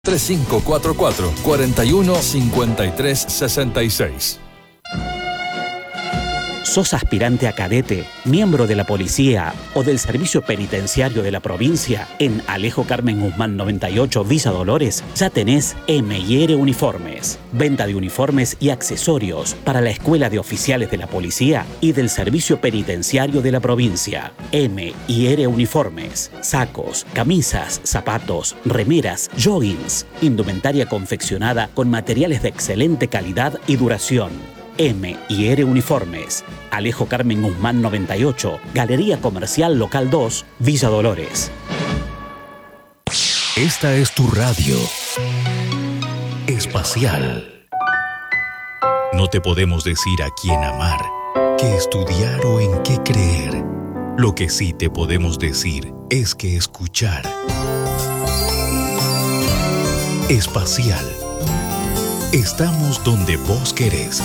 3544 415366. ¿Sos aspirante a cadete, miembro de la policía o del servicio penitenciario de la provincia? En Alejo Carmen Guzmán 98, Villa Dolores, ya tenés M&R Uniformes. Venta de uniformes y accesorios para la Escuela de Oficiales de la Policía y del Servicio Penitenciario de la provincia. M&R Uniformes. Sacos, camisas, zapatos, remeras, joggings. Indumentaria confeccionada con materiales de excelente calidad y duración. M&R Uniformes. Alejo Carmen Guzmán 98, Galería Comercial Local 2, Villa Dolores. Esta es tu radio. Espacial. No te podemos decir a quién amar, qué estudiar o en qué creer. Lo que sí te podemos decir es que escuchar. Espacial. Estamos donde vos querés.